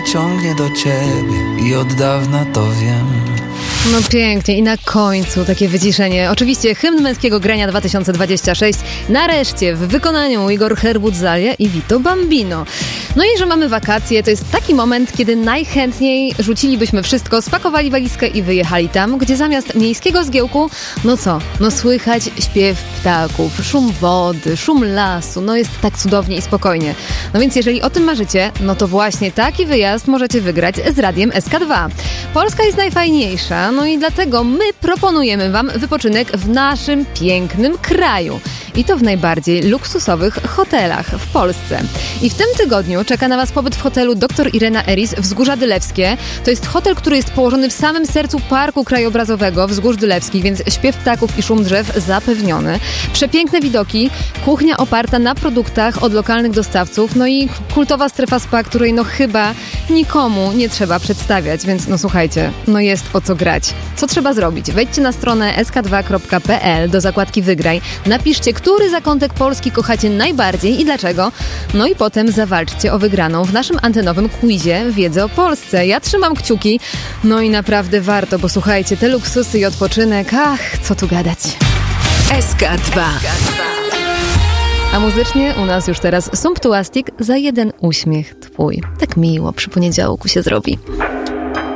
ciągnie do ciebie i od dawna to wiem. No pięknie i na końcu takie wyciszenie. Oczywiście hymn męskiego grania 2026 nareszcie w wykonaniu Igor Herbut-Zalia i Vito Bambino. No i że mamy wakacje, to jest taki moment, kiedy najchętniej rzucilibyśmy wszystko, spakowali walizkę i wyjechali tam, gdzie zamiast miejskiego zgiełku, no co? No słychać śpiew ptaków, szum wody, szum lasu, no jest tak cudownie i spokojnie. No więc jeżeli o tym marzycie, no to właśnie taki wyjazd możecie wygrać z Radiem SK2. Polska jest najfajniejsza, no i dlatego my proponujemy wam wypoczynek w naszym pięknym kraju. I to w najbardziej luksusowych hotelach w Polsce. I w tym tygodniu czeka na was pobyt w hotelu Dr. Irena Eris Wzgórza Dylewskie. To jest hotel, który jest położony w samym sercu Parku Krajobrazowego Wzgórz Dylewskich, więc śpiew ptaków i szum drzew zapewniony. Przepiękne widoki, kuchnia oparta na produktach od lokalnych dostawców, no i kultowa strefa spa, której no chyba nikomu nie trzeba przedstawiać, więc no słuchajcie, no jest o co grać. Co trzeba zrobić? Wejdźcie na stronę sk2.pl do zakładki Wygraj, napiszcie, który zakątek Polski kochacie najbardziej i dlaczego, no i potem zawalczcie o wygraną w naszym antenowym quizie Wiedzę o Polsce. Ja trzymam kciuki, no i naprawdę warto, bo słuchajcie, te luksusy i odpoczynek, ach, co tu gadać. SK2. A muzycznie u nas już teraz Sumptuastic za jeden uśmiech twój. Tak miło przy poniedziałku się zrobi.